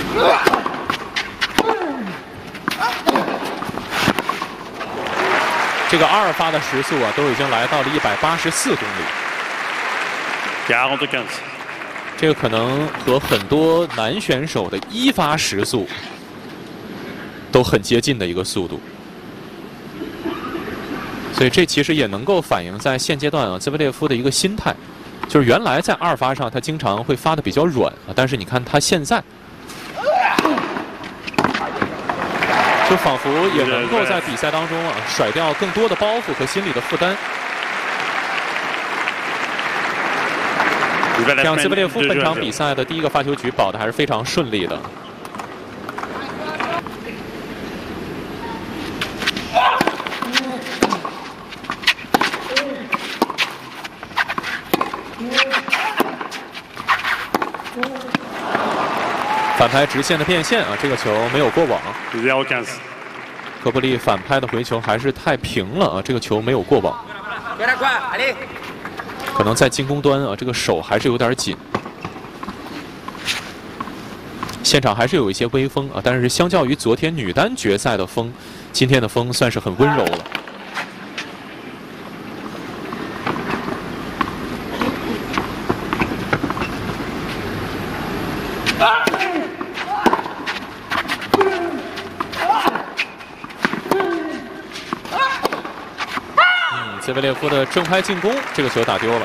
这个2发的时速啊，都已经来到了184公里。这个可能和很多男选手的1发时速都很接近的一个速度。所以这其实也能够反映在现阶段啊，兹维列夫的一个心态，就是原来在2发上他经常会发的比较软啊，但是你看他现在。 就仿佛也能够在比赛当中啊甩掉更多的包袱和心理的负担。这样，兹维列夫本场比赛的第一个发球局保的还是非常顺利的。反拍直线的变线啊，这个球没有过网。科布利反拍的回球还是太平了啊，这个球没有过网。可能在进攻端啊，这个手还是有点紧。现场还是有一些微风啊，但是相较于昨天女单决赛的风，今天的风算是很温柔了。 兹维列夫的正拍进攻，这个球打丢了。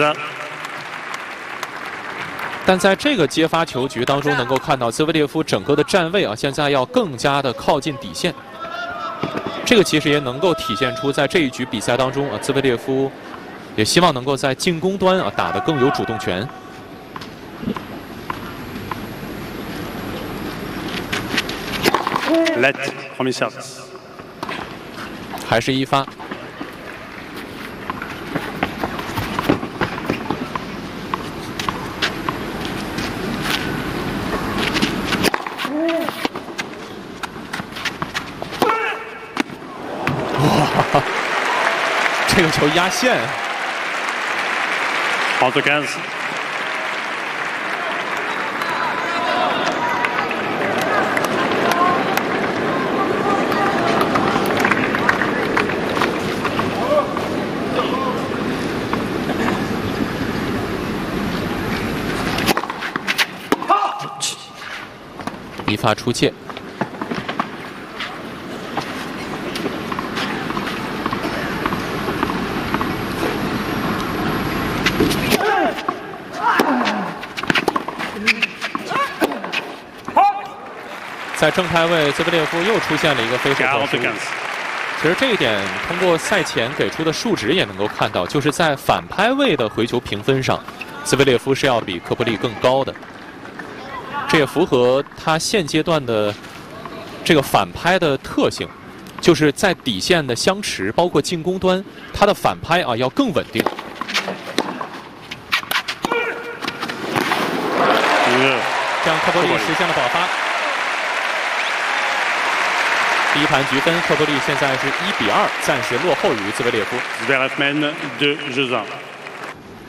但在这个接发球局当中，能够看到兹维列夫整个的站位啊，现在要更加的靠近底线。这个其实也能够体现出，在这一局比赛当中啊，兹维列夫也希望能够在进攻端啊打得更有主动权。还是1发。 哇，这个球压线。 好的杆子。 1发出界。 在正拍位，兹维列夫又出现了一个飞手投出。其实这一点通过赛前给出的数值也能够看到，就是在反拍位的回球评分上，兹维列夫是要比科布利更高的。这也符合他现阶段的这个反拍的特性，就是在底线的相持，包括进攻端，他的反拍啊要更稳定。这样科布利实现了保发。 第一盘局分，科布利现在是1比2，暂时落后于兹维列夫。